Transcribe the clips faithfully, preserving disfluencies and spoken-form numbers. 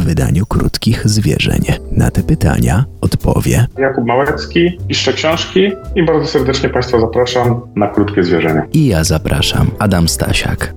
wydaniu krótkich zwierzeń. Na te pytania odpowie Jakub Małecki, Piszcze Książki i bardzo serdecznie Państwa zapraszam na krótkie zwierzenia. I ja zapraszam, Adam Stasiak.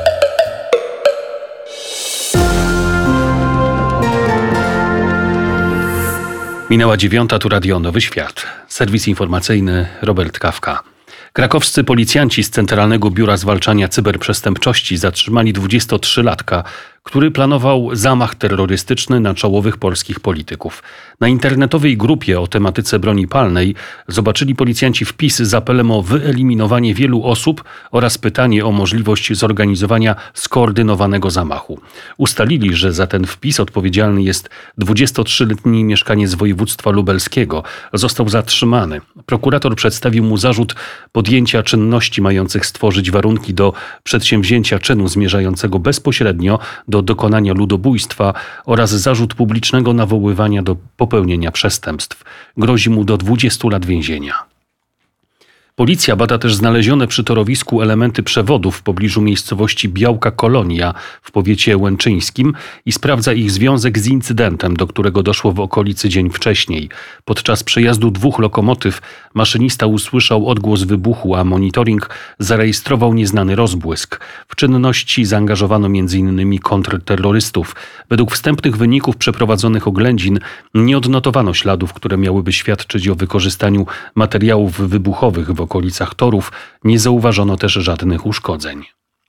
Minęła dziewiąta, tu Radio Nowy Świat. Serwis informacyjny Robert Kawka. Krakowscy policjanci z Centralnego Biura Zwalczania Cyberprzestępczości zatrzymali dwudziestotrzylatka, który planował zamach terrorystyczny na czołowych polskich polityków. Na internetowej grupie o tematyce broni palnej zobaczyli policjanci wpis z apelem o wyeliminowanie wielu osób oraz pytanie o możliwość zorganizowania skoordynowanego zamachu. Ustalili, że za ten wpis odpowiedzialny jest dwudziestotrzyletni mieszkaniec województwa lubelskiego. Został zatrzymany. Prokurator przedstawił mu zarzut podjęcia czynności mających stworzyć warunki do przedsięwzięcia czynu zmierzającego bezpośrednio do dokonania ludobójstwa oraz zarzut publicznego nawoływania do popełnienia przestępstw. Grozi mu do dwudziestu lat więzienia. Policja bada też znalezione przy torowisku elementy przewodów w pobliżu miejscowości Białka Kolonia w powiecie łęczyńskim i sprawdza ich związek z incydentem, do którego doszło w okolicy dzień wcześniej. Podczas przejazdu dwóch lokomotyw maszynista usłyszał odgłos wybuchu, a monitoring zarejestrował nieznany rozbłysk. W czynności zaangażowano między innymi kontrterrorystów. Według wstępnych wyników przeprowadzonych oględzin nie odnotowano śladów, które miałyby świadczyć o wykorzystaniu materiałów wybuchowych w okolicach torów. Nie zauważono też żadnych uszkodzeń.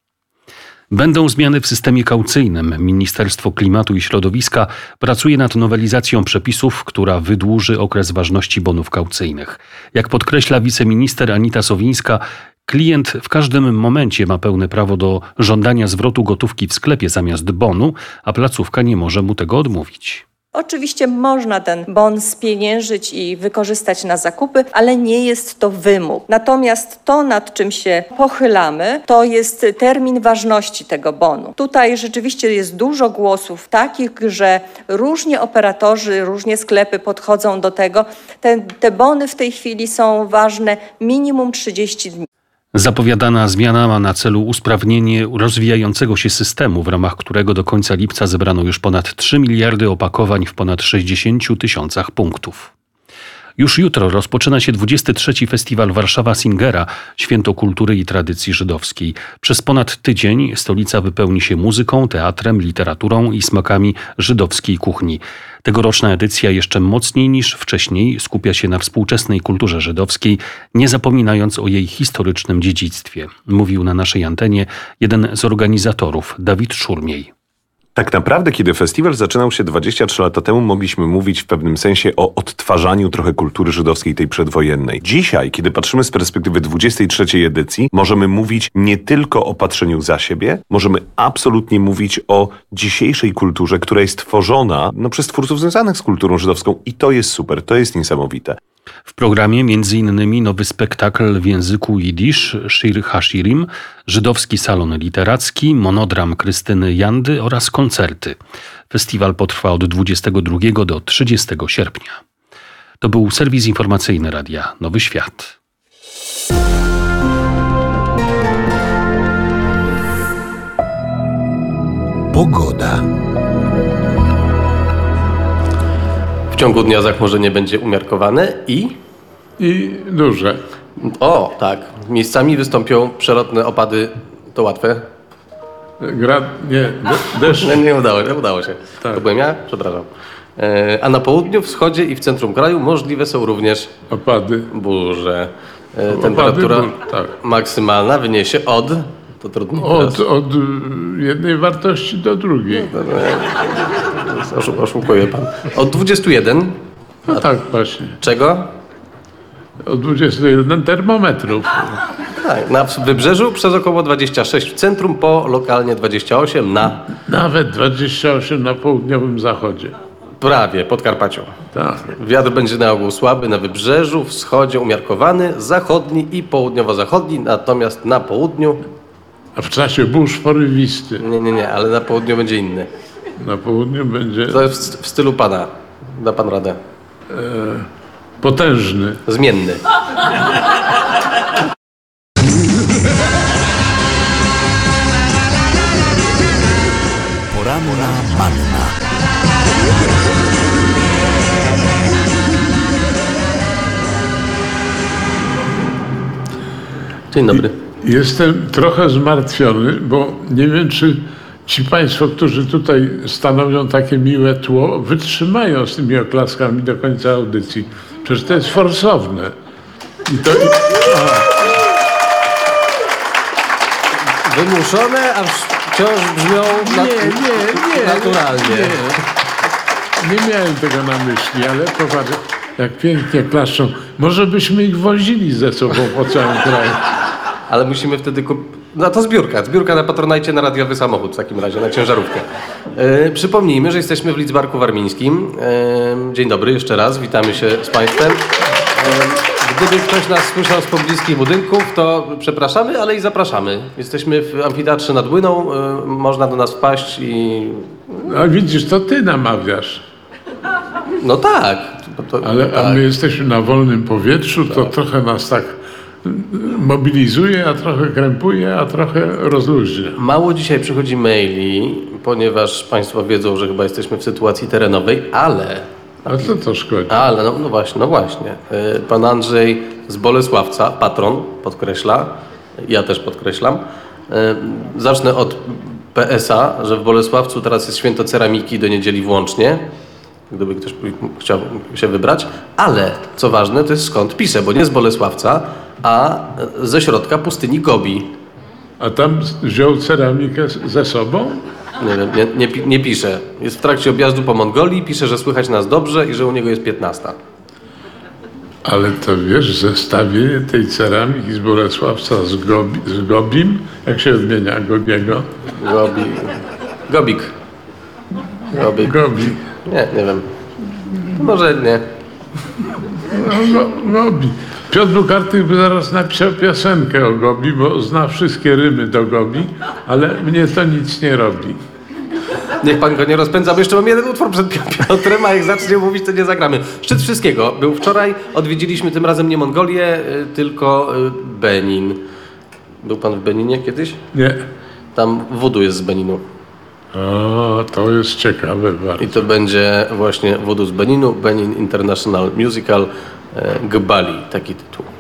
Będą zmiany w systemie kaucyjnym. Ministerstwo Klimatu i Środowiska pracuje nad nowelizacją przepisów, która wydłuży okres ważności bonów kaucyjnych. Jak podkreśla wiceminister Anita Sowińska, klient w każdym momencie ma pełne prawo do żądania zwrotu gotówki w sklepie zamiast bonu, a placówka nie może mu tego odmówić. Oczywiście można ten bon spieniężyć i wykorzystać na zakupy, ale nie jest to wymóg. Natomiast to, nad czym się pochylamy, to jest termin ważności tego bonu. Tutaj rzeczywiście jest dużo głosów takich, że różnie operatorzy, różnie sklepy podchodzą do tego. Te, te bony w tej chwili są ważne minimum trzydzieści dni. Zapowiadana zmiana ma na celu usprawnienie rozwijającego się systemu, w ramach którego do końca lipca zebrano już ponad trzy miliardy opakowań w ponad sześćdziesięciu tysiącach punktów. Już jutro rozpoczyna się dwudziesty trzeci Festiwal Warszawa Singera, święto kultury i tradycji żydowskiej. Przez ponad tydzień stolica wypełni się muzyką, teatrem, literaturą i smakami żydowskiej kuchni. Tegoroczna edycja jeszcze mocniej niż wcześniej skupia się na współczesnej kulturze żydowskiej, nie zapominając o jej historycznym dziedzictwie, mówił na naszej antenie jeden z organizatorów, Dawid Szurmiej. Tak naprawdę, kiedy festiwal zaczynał się dwadzieścia trzy lata temu, mogliśmy mówić w pewnym sensie o odtwarzaniu trochę kultury żydowskiej tej przedwojennej. Dzisiaj, kiedy patrzymy z perspektywy dwudziestej trzeciej edycji, możemy mówić nie tylko o patrzeniu za siebie, możemy absolutnie mówić o dzisiejszej kulturze, która jest tworzona no, przez twórców związanych z kulturą żydowską i to jest super, to jest niesamowite. W programie między innymi nowy spektakl w języku jidysz, Shir Hashirim, żydowski salon literacki, monodram Krystyny Jandy oraz koncerty. Festiwal potrwa od dwudziestego drugiego do trzydziestego sierpnia. To był serwis informacyjny Radia Nowy Świat. Pogoda. W ciągu dnia zachmurzenie będzie umiarkowane i... I duże. O, tak. Miejscami wystąpią przelotne opady. To łatwe. Grad... Nie, de- deszcz. Nie, nie udało się, udało się. Tak. To byłem ja? Przepraszam. E, a na południu, wschodzie i w centrum kraju możliwe są również Opady. burze. E, Opady, temperatura bur, tak. maksymalna wyniesie od... To trudno Od, od jednej wartości do drugiej. Oszu- Oszukuje pan. Od dwudziestu jeden. No tak właśnie. Czego? Od dwudziestu jeden termometrów. Tak, na wybrzeżu przez około dwadzieścia sześć w centrum, po lokalnie dwadzieścia osiem na... Nawet dwadzieścia osiem na południowym zachodzie. Prawie, Podkarpaciu. Tak. Wiatr będzie na ogół słaby na wybrzeżu, wschodzie umiarkowany, zachodni i południowo-zachodni, natomiast na południu... A w czasie burz porywisty. Nie, nie, nie, ale na południu będzie inny. Na południu będzie To jest w, w stylu pana. Da pan radę. e, potężny. Zmienny. Poranna manna. Dzień dobry. Jestem trochę zmartwiony, bo nie wiem, czy ci państwo, którzy tutaj stanowią takie miłe tło, wytrzymają z tymi oklaskami do końca audycji. Przecież to jest forsowne. I to... A. Wymuszone, a wciąż brzmią nat- Nie, nie, nie. naturalnie. Nie. Nie miałem tego na myśli, ale popatrz, jak pięknie klaszczą. Może byśmy ich wozili ze sobą po całym kraju. Ale musimy wtedy kupić... No to zbiórka. Zbiórka na Patronajcie na radiowy samochód w takim razie, na ciężarówkę. E, przypomnijmy, że jesteśmy w Lidzbarku Warmińskim. E, dzień dobry jeszcze raz, witamy się z Państwem. E, gdyby ktoś nas słyszał z pobliskich budynków, to przepraszamy, ale i zapraszamy. Jesteśmy w amfiteatrze nad Łyną, e, można do nas wpaść i... A widzisz, to ty namawiasz. No tak. To, Ale tak. a my jesteśmy na wolnym powietrzu, to trochę nas tak mobilizuje, a trochę krępuje, a trochę rozluźnia. Mało dzisiaj przychodzi maili, ponieważ Państwo wiedzą, że chyba jesteśmy w sytuacji terenowej, ale... A co to szkodzi? Ale, no, no właśnie, no właśnie. Yy, Pan Andrzej z Bolesławca, patron, podkreśla, ja też podkreślam. Yy, Zacznę od P S a, że w Bolesławcu teraz jest święto ceramiki do niedzieli włącznie, gdyby ktoś chciał się wybrać, ale co ważne, to jest skąd piszę, bo nie z Bolesławca, a ze środka pustyni Gobi. A tam wziął ceramikę ze sobą? Nie wiem, nie, nie, pi- nie pisze. Jest w trakcie objazdu po Mongolii, pisze, że słychać nas dobrze i że u niego jest piętnasta. Ale to wiesz, zestawienie tej ceramiki z Bolesławca z, Gobi, z Gobim, jak się odmienia Gobiego? Gobi... Gobik. Gobik. Gobi. Nie, nie wiem. Może nie. No, go, Gobi. Piotr Bukartyk by zaraz napisał piosenkę o Gobi, bo zna wszystkie rymy do Gobi, ale mnie to nic nie robi. Niech pan go nie rozpędza, bo jeszcze mam jeden utwór przed Piotrem, a jak zacznie mówić, to nie zagramy. Szczyt wszystkiego. Był wczoraj, odwiedziliśmy tym razem nie Mongolię, y, tylko y, Benin. Był pan w Beninie kiedyś? Nie. Tam voodoo jest z Beninu. O, to jest ciekawe bardzo. I to będzie właśnie voodoo z Beninu, Benin International Musical, y, Gbali, taki tytuł.